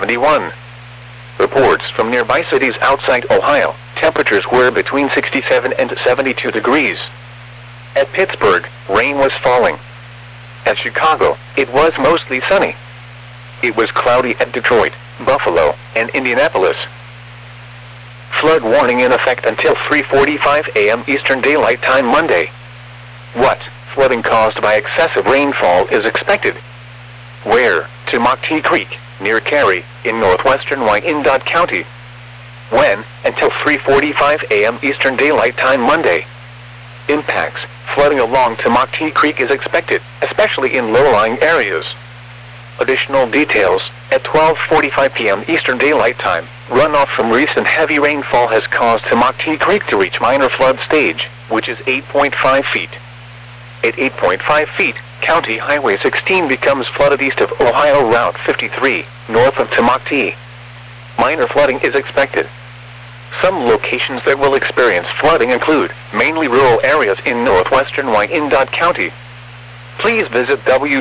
71. Reports from nearby cities outside Ohio, temperatures were between 67 and 72 degrees. At Pittsburgh, rain was falling. At Chicago, it was mostly sunny. It was cloudy at Detroit, Buffalo, and Indianapolis. Flood warning in effect until 3:45 a.m. Eastern Daylight Time Monday. What flooding caused by excessive rainfall is expected? Where? To Mocktea Creek, near Cary, in northwestern Wyandotte County. When? Until 3:45 a.m. Eastern Daylight Time Monday. Impacts. Flooding along to Mocktea Creek is expected, especially in low-lying areas. Additional details. At 12:45 p.m. Eastern Daylight Time, runoff from recent heavy rainfall has caused Mocktea Creek to reach minor flood stage, which is 8.5 feet. At 8.5 feet, County Highway 16 becomes flooded east of Ohio Route 53, north of Mocktea. Minor flooding is expected. Some locations that will experience flooding include mainly rural areas in northwestern Wyandotte County. Please visit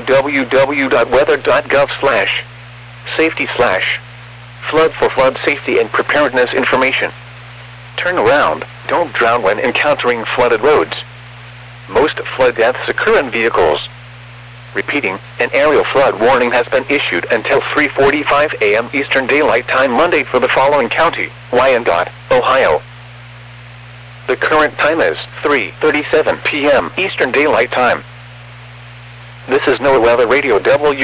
www.weather.gov/safety/flood for flood safety and preparedness information. Turn around, don't drown when encountering flooded roads. Most flood deaths occur in vehicles. Repeating, an aerial flood warning has been issued until 3:45 a.m. Eastern Daylight Time Monday for the following county: Wyandotte, Ohio. The current time is 3:37 p.m. Eastern Daylight Time. This is NOAA Weather Radio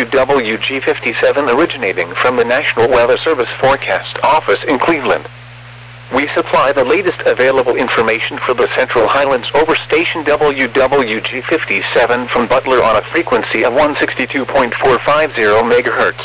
WWG57 originating from the National Weather Service Forecast Office in Cleveland. We supply the latest available information for the Central Highlands over station WWG57 from Butler on a frequency of 162.450 MHz.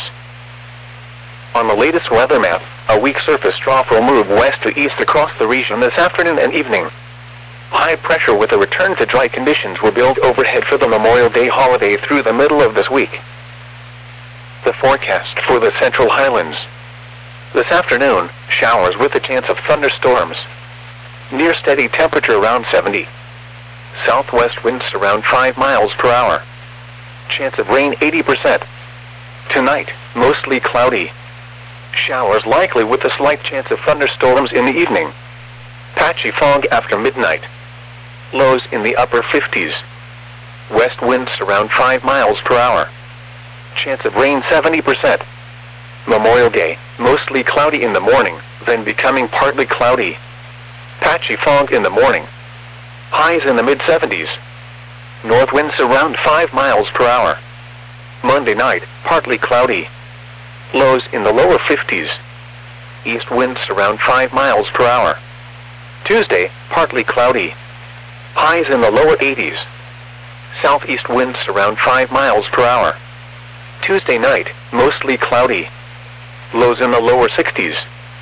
On the latest weather map, a weak surface trough will move west to east across the region this afternoon and evening. High pressure with a return to dry conditions will build overhead for the Memorial Day holiday through the middle of this week. The forecast for the Central Highlands. This afternoon, showers with a chance of thunderstorms. Near steady temperature around 70. Southwest winds around 5 miles per hour. Chance of rain 80%. Tonight, mostly cloudy. Showers likely with a slight chance of thunderstorms in the evening. Patchy fog after midnight. Lows in the upper 50s. West winds around 5 miles per hour. Chance of rain 70%. Memorial Day, mostly cloudy in the morning, then becoming partly cloudy. Patchy fog in the morning. Highs in the mid-70s. North winds around 5 miles per hour. Monday night, partly cloudy. Lows in the lower 50s. East winds around 5 miles per hour. Tuesday, partly cloudy. Highs in the lower 80s. Southeast winds around 5 miles per hour. Tuesday night, mostly cloudy. Lows in the lower 60s.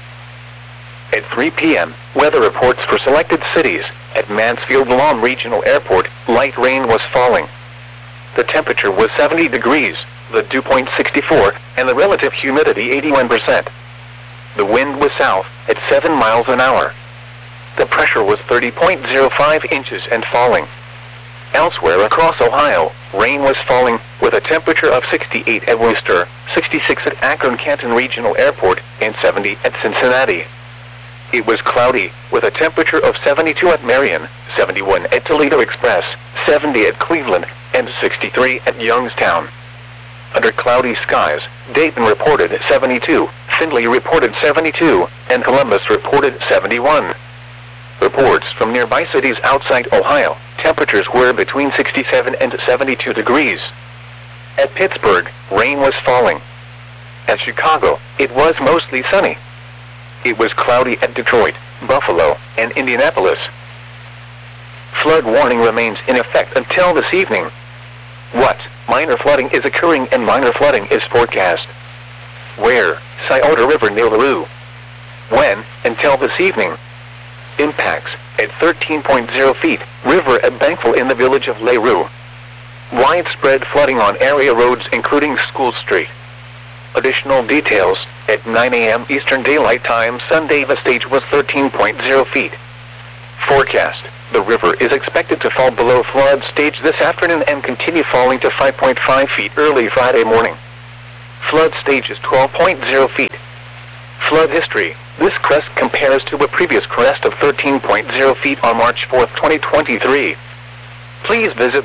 At 3 p.m., weather reports for selected cities. At Mansfield-Lam Regional Airport, light rain was falling. The temperature was 70 degrees, the dew point 64, and the relative humidity 81%. The wind was south, at 7 miles an hour. The pressure was 30.05 inches and falling. Elsewhere across Ohio, rain was falling, with a temperature of 68 at Worcester, 66 at Akron-Canton Regional Airport, and 70 at Cincinnati. It was cloudy, with a temperature of 72 at Marion, 71 at Toledo Express, 70 at Cleveland, and 63 at Youngstown. Under cloudy skies, Dayton reported 72, Findlay reported 72, and Columbus reported 71. Reports from nearby cities outside Ohio, temperatures were between 67 and 72 degrees. At Pittsburgh, rain was falling. At Chicago, it was mostly sunny. It was cloudy at Detroit, Buffalo, and Indianapolis. Flood warning remains in effect until this evening. What? Minor flooding is occurring and minor flooding is forecast. Where? Scioto River near LaRue. When? Until this evening. Impacts, at 13.0 feet, river at Bankville in the village of LaRue. Widespread flooding on area roads including School Street. Additional details, at 9 a.m. Eastern Daylight Time Sunday the stage was 13.0 feet. Forecast, the river is expected to fall below flood stage this afternoon and continue falling to 5.5 feet early Friday morning. Flood stage is 12.0 feet. Flood history. This crest compares to a previous crest of 13.0 feet on March 4, 2023. Please visit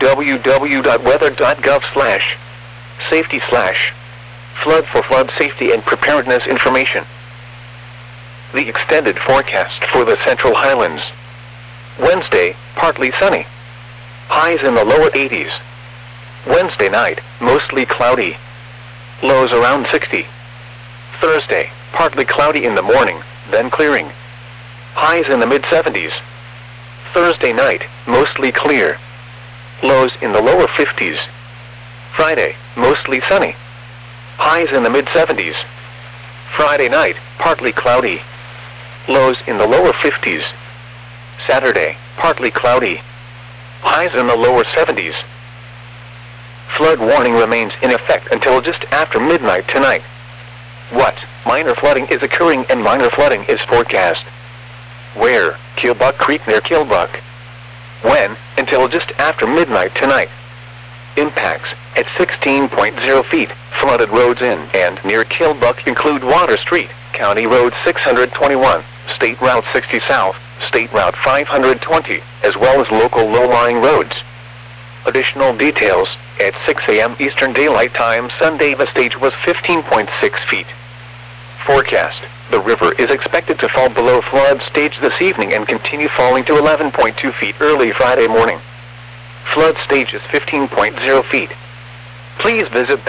www.weather.gov/safety/flood for flood safety and preparedness information. The extended forecast for the Central Highlands. Wednesday, partly sunny. Highs in the lower 80s. Wednesday night, mostly cloudy. Lows around 60. Thursday, partly cloudy in the morning, then clearing. Highs in the mid-70s. Thursday night, mostly clear. Lows in the lower 50s. Friday, mostly sunny. Highs in the mid-70s. Friday night, partly cloudy. Lows in the lower 50s. Saturday, partly cloudy. Highs in the lower 70s. Flood warning remains in effect until just after midnight tonight. What? Minor flooding is occurring and minor flooding is forecast. Where? Killbuck Creek near Killbuck. When? Until just after midnight tonight. Impacts at 16.0 feet. Flooded roads in and near Killbuck include Water Street, County Road 621, State Route 60 South, State Route 520, as well as local low-lying roads. Additional details, at 6 a.m. Eastern Daylight Time Sunday the stage was 15.6 feet. Forecast, the river is expected to fall below flood stage this evening and continue falling to 11.2 feet early Friday morning. Flood stage is 15.0 feet. Please visit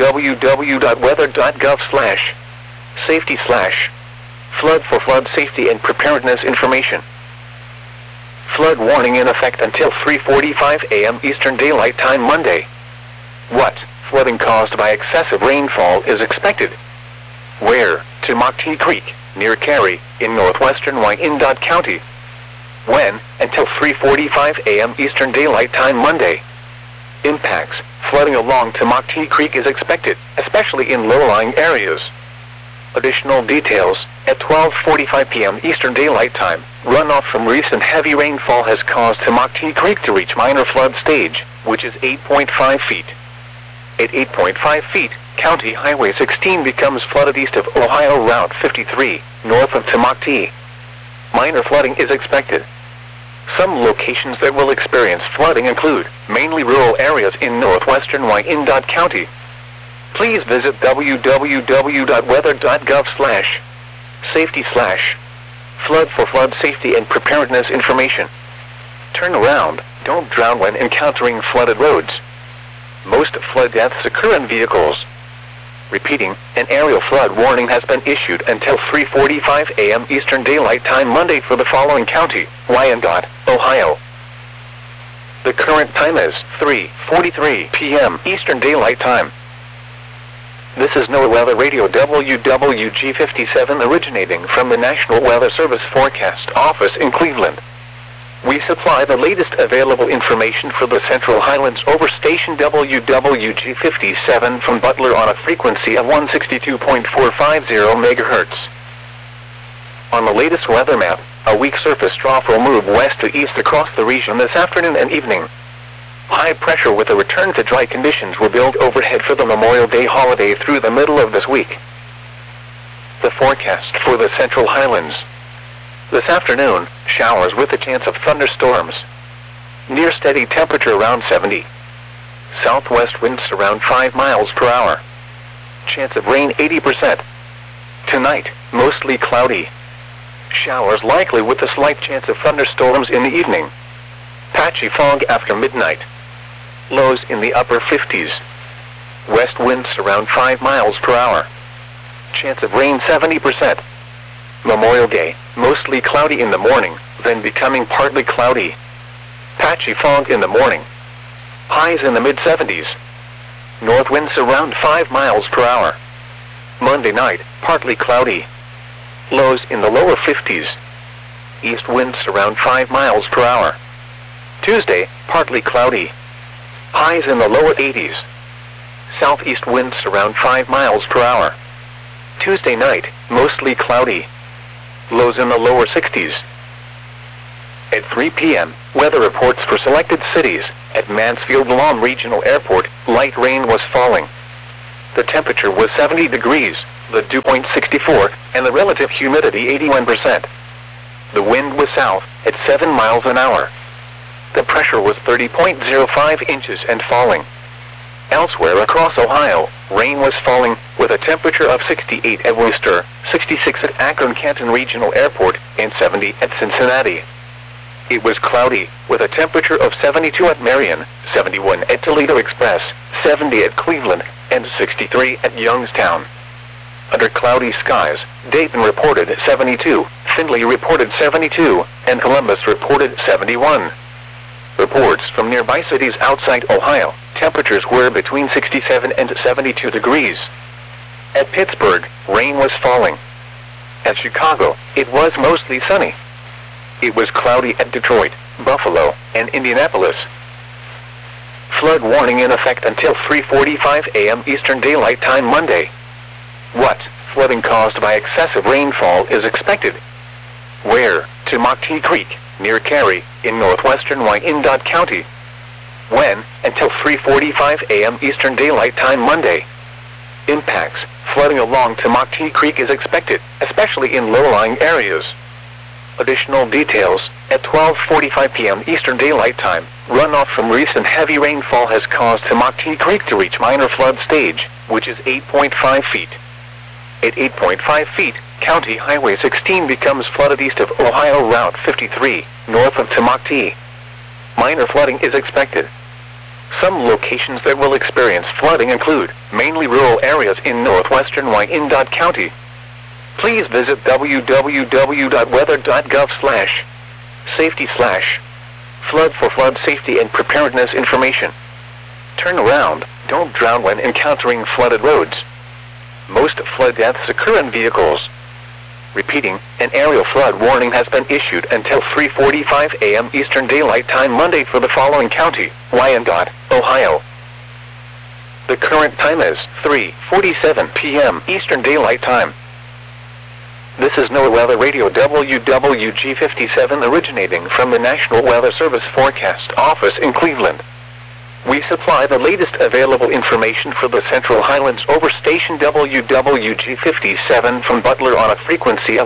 www.weather.gov/safety/flood for flood safety and preparedness information. Flood warning in effect until 3:45 a.m. Eastern Daylight Time Monday. What? Flooding caused by excessive rainfall is expected. Where? Tamaki Creek, near Cary, in northwestern Wyandotte County. When? Until 3:45 a.m. Eastern Daylight Time Monday. Impacts. Flooding along Tamaki Creek is expected, especially in low-lying areas. Additional details, at 12:45 p.m. Eastern Daylight Time, runoff from recent heavy rainfall has caused Tamaki Creek to reach minor flood stage, which is 8.5 feet. At 8.5 feet, County Highway 16 becomes flooded east of Ohio Route 53, north of Tamaki. Minor flooding is expected. Some locations that will experience flooding include mainly rural areas in northwestern Wyandotte County. Please visit www.weather.gov/safety/flood for flood safety and preparedness information. Turn around, don't drown when encountering flooded roads. Most flood deaths occur in vehicles. Repeating, an aerial flood warning has been issued until 3:45 a.m. Eastern Daylight Time Monday for the following county: Wyandotte, Ohio. The current time is 3:43 p.m. Eastern Daylight Time. This is NOAA Weather Radio WWG57 originating from the National Weather Service Forecast Office in Cleveland. We supply the latest available information for the Central Highlands over station WWG57 from Butler on a frequency of 162.450 MHz. On the latest weather map, a weak surface trough will move west to east across the region this afternoon and evening. High pressure with a return to dry conditions will build overhead for the Memorial Day holiday through the middle of this week. The forecast for the Central Highlands. This afternoon, showers with a chance of thunderstorms. Near steady temperature around 70. Southwest winds around 5 miles per hour. Chance of rain 80%. Tonight, mostly cloudy. Showers likely with a slight chance of thunderstorms in the evening. Patchy fog after midnight. Lows in the upper 50s. West winds around 5 miles per hour. Chance of rain 70%. Memorial Day, mostly cloudy in the morning, then becoming partly cloudy. Patchy fog in the morning. Highs in the mid-70s. North winds around 5 miles per hour. Monday night, partly cloudy. Lows in the lower 50s. East winds around 5 miles per hour. Tuesday, partly cloudy. Highs in the lower 80s. Southeast winds around 5 miles per hour. Tuesday night, mostly cloudy. Lows in the lower 60s. At 3 p.m., weather reports for selected cities. At Mansfield-Lom Regional Airport, light rain was falling. The temperature was 70 degrees. the dew point 64, and the relative humidity 81%. The wind was south at 7 miles an hour. The pressure was 30.05 inches and falling. Elsewhere across Ohio, rain was falling, with a temperature of 68 at Worcester, 66 at Akron-Canton Regional Airport, and 70 at Cincinnati. It was cloudy, with a temperature of 72 at Marion, 71 at Toledo Express, 70 at Cleveland, and 63 at Youngstown. Under cloudy skies, Dayton reported 72, Findlay reported 72, and Columbus reported 71. Reports from nearby cities outside Ohio, temperatures were between 67 and 72 degrees. At Pittsburgh, rain was falling. At Chicago, it was mostly sunny. It was cloudy at Detroit, Buffalo, and Indianapolis. Flood warning in effect until 3:45 a.m. Eastern Daylight Time Monday. What flooding caused by excessive rainfall is expected? Where? To Mocktea Creek, near Cary, in northwestern Wyandotte County. When? Until 3:45 a.m. Eastern Daylight Time Monday. Impacts. Flooding along Mocktea Creek is expected, especially in low-lying areas. Additional details. At 12:45 p.m. Eastern Daylight Time, runoff from recent heavy rainfall has caused Mocktea Creek to reach minor flood stage, which is 8.5 feet. At 8.5 feet, County Highway 16 becomes flooded east of Ohio Route 53, north of Mocktea. Minor flooding is expected. Some locations that will experience flooding include mainly rural areas in northwestern Wyandotte County. Please visit www.weather.gov/safety/flood for flood safety and preparedness information. Turn around, don't drown when encountering flooded roads. Most flood deaths occur in vehicles. Repeating, an aerial flood warning has been issued until 3:45 a.m. Eastern Daylight Time Monday for the following county: Wyandotte, Ohio. The current time is 3:47 p.m. Eastern Daylight Time. This is NOAA Weather Radio WWG57 originating from the National Weather Service Forecast Office in Cleveland. We supply the latest available information for the Central Highlands over station WWG57 from Butler on a frequency of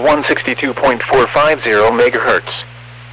162.450 MHz.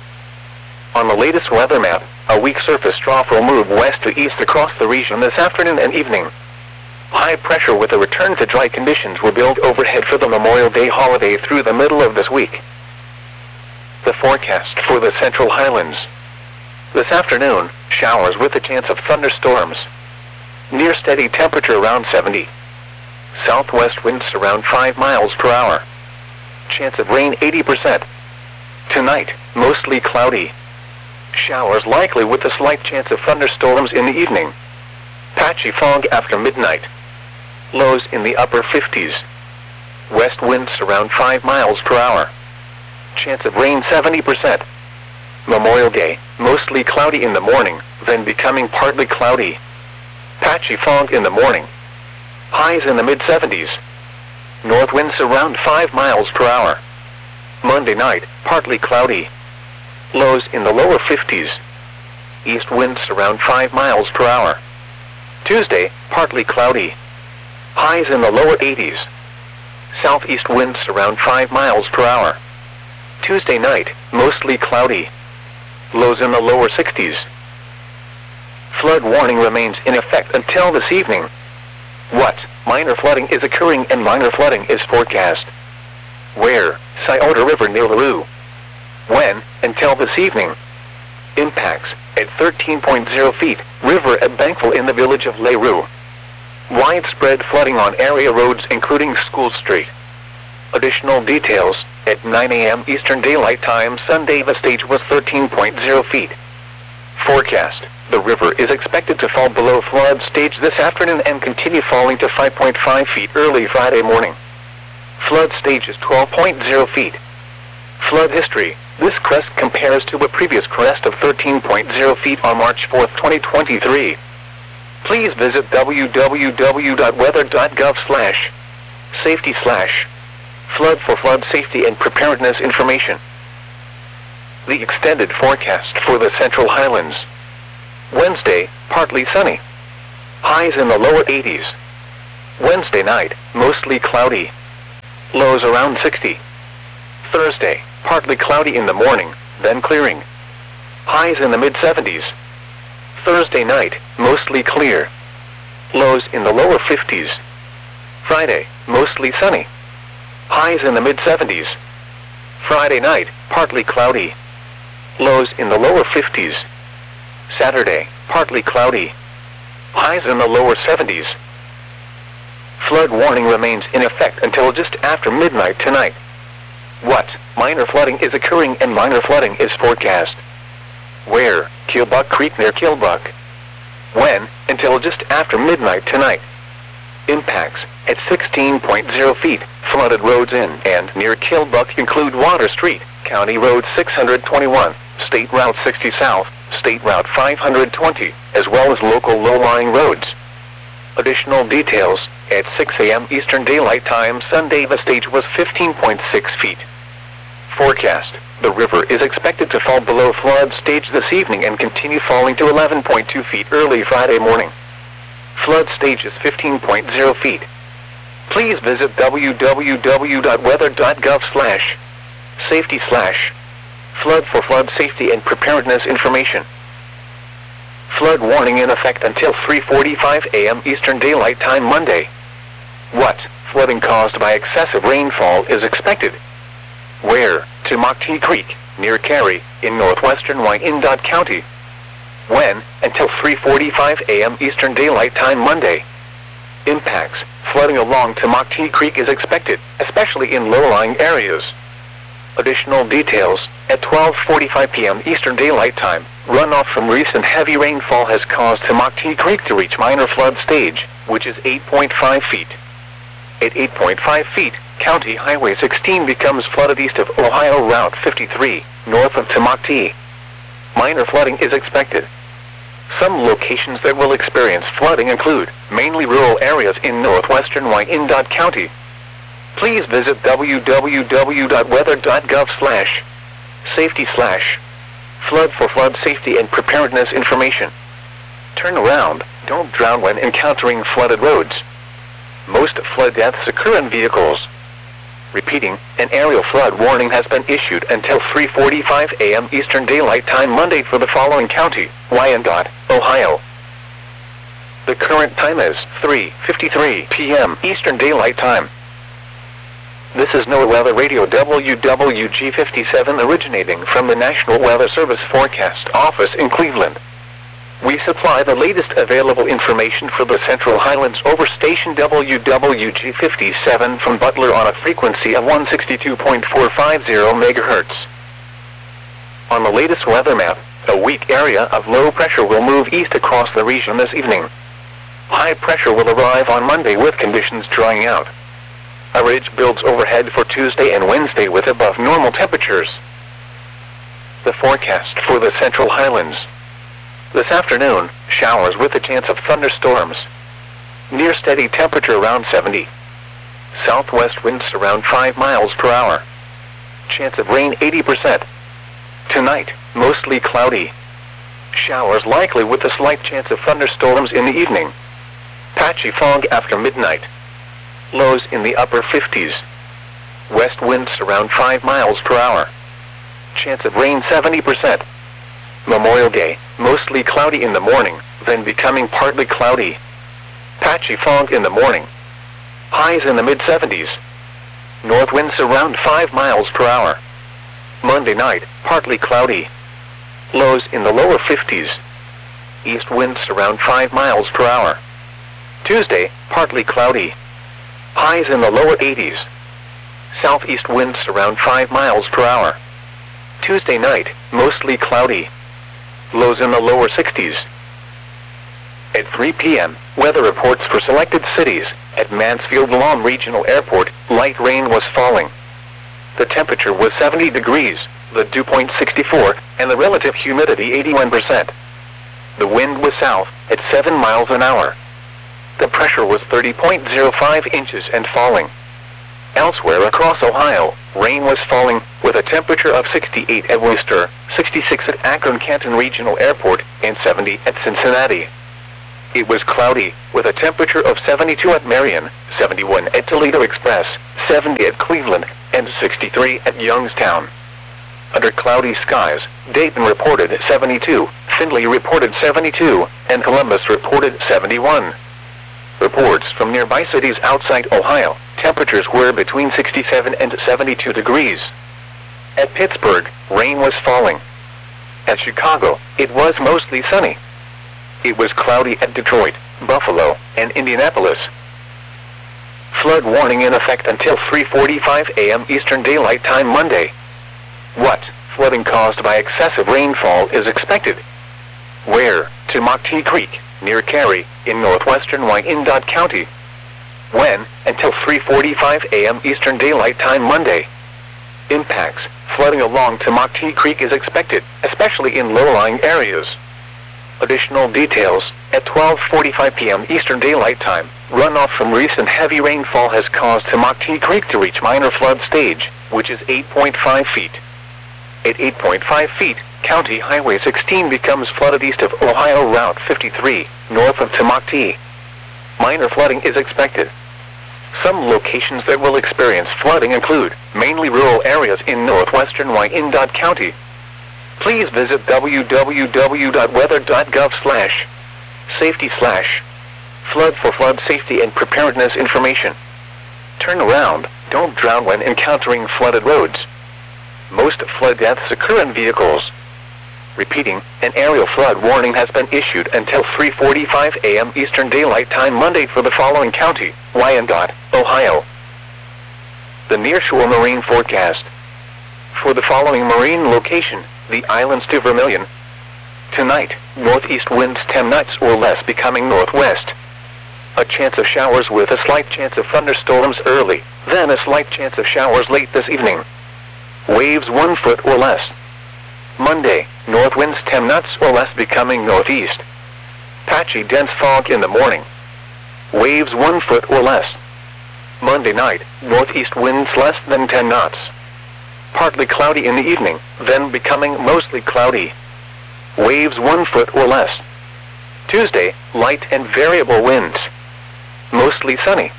On the latest weather map, a weak surface trough will move west to east across the region this afternoon and evening. High pressure with a return to dry conditions will build overhead for the Memorial Day holiday through the middle of this week. The forecast for the Central Highlands. This afternoon, showers with a chance of thunderstorms. Near steady temperature around 70. Southwest winds around 5 miles per hour. Chance of rain 80%. Tonight, mostly cloudy. Showers likely with a slight chance of thunderstorms in the evening. Patchy fog after midnight. Lows in the upper 50s. West winds around 5 miles per hour. Chance of rain 70%. Memorial Day, mostly cloudy in the morning, then becoming partly cloudy. Patchy fog in the morning. Highs in the mid-70s. North winds around 5 miles per hour. Monday night, partly cloudy. Lows in the lower 50s. East winds around 5 miles per hour. Tuesday, partly cloudy. Highs in the lower 80s. Southeast winds around 5 miles per hour. Tuesday night, mostly cloudy. Lows in the lower 60s. Flood warning remains in effect until this evening. What? Minor flooding is occurring and minor flooding is forecast. Where? Scioto River near LaRue. When? Until this evening. Impacts. At 13.0 feet, river at Bankville in the village of LaRue. Widespread flooding on area roads including School Street. Additional details. At 9 a.m. Eastern Daylight Time Sunday the stage was 13.0 feet. Forecast. The river is expected to fall below flood stage this afternoon and continue falling to 5.5 feet early Friday morning. Flood stage is 12.0 feet. Flood history. This crest compares to a previous crest of 13.0 feet on March 4, 2023. Please visit www.weather.gov/safety/flood for flood safety and preparedness information. The extended forecast for the Central Highlands. Wednesday, partly sunny. Highs in the lower 80s. Wednesday night, mostly cloudy. lows around 60. Thursday, partly cloudy in the morning, then clearing. Highs in the mid-70s. Thursday night, mostly clear. Lows in the lower 50s. Friday, mostly sunny. Highs in the mid-70s. Friday night, partly cloudy. Lows in the lower 50s. Saturday, partly cloudy. Highs in the lower 70s. Flood warning remains in effect until just after midnight tonight. What? Minor flooding is occurring and minor flooding is forecast. Where? Killbuck Creek near Killbuck. When? Until just after midnight tonight. Impacts at 16.0 feet. Flooded roads in and near Killbuck include Water Street, County Road 621, State Route 60 South, State Route 520, as well as local low-lying roads. Additional details, at 6 a.m. Eastern Daylight Time Sunday the stage was 15.6 feet. Forecast, the river is expected to fall below flood stage this evening and continue falling to 11.2 feet early Friday morning. Flood stage is 15.0 feet. Please visit www.weather.gov/safety/flood for flood safety and preparedness information. Flood warning in effect until 3:45 a.m. Eastern Daylight Time Monday. What? Flooding caused by excessive rainfall is expected. Where? Tamaqui Creek, near Cary, in northwestern Wyandotte County. When? Until 3:45 a.m. Eastern Daylight Time Monday. Impacts. Flooding along Tamaqui Creek is expected, especially in low-lying areas. Additional details, at 12:45 p.m. Eastern Daylight Time, runoff from recent heavy rainfall has caused Tamaqui Creek to reach minor flood stage, which is 8.5 feet. At 8.5 feet, County Highway 16 becomes flooded east of Ohio Route 53, north of Tamaqui. Minor flooding is expected. Some locations that will experience flooding include mainly rural areas in northwestern Wyandotte County. Please visit www.weather.gov/safety/flood for flood safety and preparedness information. Turn around, don't drown when encountering flooded roads. Most flood deaths occur in vehicles. Repeating, an aerial flood warning has been issued until 3:45 a.m. Eastern Daylight Time Monday for the following county: Wyandotte, Ohio. The current time is 3:53 p.m. Eastern Daylight Time. This is NOAA Weather Radio WWG57 originating from the National Weather Service Forecast Office in Cleveland. We supply the latest available information for the Central Highlands over station WWG57 from Butler on a frequency of 162.450 MHz. On the latest weather map, a weak area of low pressure will move east across the region this evening. High pressure will arrive on Monday with conditions drying out. A ridge builds overhead for Tuesday and Wednesday with above normal temperatures. The forecast for the Central Highlands. This afternoon, showers with a chance of thunderstorms. Near steady temperature around 70. Southwest winds around 5 miles per hour. Chance of rain 80%. Tonight, mostly cloudy. Showers likely with a slight chance of thunderstorms in the evening. Patchy fog after midnight. Lows in the upper 50s. West winds around 5 miles per hour. Chance of rain 70%. Memorial Day, mostly cloudy in the morning, then becoming partly cloudy. Patchy fog in the morning. Highs in the mid-70s. North winds around 5 miles per hour. Monday night, partly cloudy. Lows in the lower 50s. East winds around 5 miles per hour. Tuesday, partly cloudy. Highs in the lower 80s. Southeast winds around 5 miles per hour. Tuesday night, mostly cloudy. Lows in the lower 60s. At 3 p.m., weather reports for selected cities. At Mansfield Lawn Regional Airport, light rain was falling. The temperature was 70 degrees, the dew point 64, and the relative humidity 81%. The wind was south, at 7 miles an hour. The pressure was 30.05 inches and falling. Elsewhere across Ohio, rain was falling, with a temperature of 68 at Worcester, 66 at Akron-Canton Regional Airport, and 70 at Cincinnati. It was cloudy, with a temperature of 72 at Marion, 71 at Toledo Express, 70 at Cleveland, and 63 at Youngstown. Under cloudy skies, Dayton reported 72, Findlay reported 72, and Columbus reported 71. Reports from nearby cities outside Ohio, temperatures were between 67 and 72 degrees. At Pittsburgh, rain was falling. At Chicago, it was mostly sunny. It was cloudy at Detroit, Buffalo, and Indianapolis. Flood warning in effect until 3:45 a.m. Eastern Daylight Time Monday. What flooding caused by excessive rainfall is expected? Where? To Mocktea Creek, near Cary, in northwestern Wyandotte County. When? Until 3:45 a.m. Eastern Daylight Time Monday. Impacts. Flooding along Mocktea Creek is expected, especially in low-lying areas. Additional details. At 12:45 p.m. Eastern Daylight Time, runoff from recent heavy rainfall has caused Mocktea Creek to reach minor flood stage, which is 8.5 feet. At 8.5 feet, County Highway 16 becomes flooded east of Ohio Route 53, north of Mocktea. Minor flooding is expected. Some locations that will experience flooding include mainly rural areas in northwestern Wyandotte County. Please visit www.weather.gov/safety/flood for flood safety and preparedness information. Turn around, don't drown when encountering flooded roads. Most flood deaths occur in vehicles. Repeating, an aerial flood warning has been issued until 3:45 a.m. Eastern Daylight Time Monday for the following county: Wyandotte, Ohio. The nearshore marine forecast. For the following marine location, the islands to Vermilion. Tonight, northeast winds 10 knots or less becoming northwest. A chance of showers with a slight chance of thunderstorms early, then a slight chance of showers late this evening. Waves 1 foot or less. Monday, north winds 10 knots or less becoming northeast. Patchy dense fog in the morning. Waves 1 foot or less. Monday night, northeast winds less than 10 knots. Partly cloudy in the evening, then becoming mostly cloudy. Waves 1 foot or less. Tuesday, light and variable winds. Mostly sunny.